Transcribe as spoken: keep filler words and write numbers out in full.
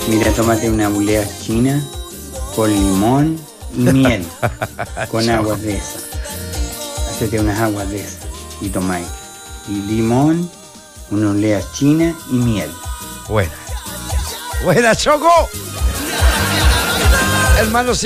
Mira, tómate una bulea china con limón y miel, con aguas de esas. Hacete unas aguas de esas y tomáis. Y limón, una bulea china y miel. Buena. Buena, Choco. Hermano.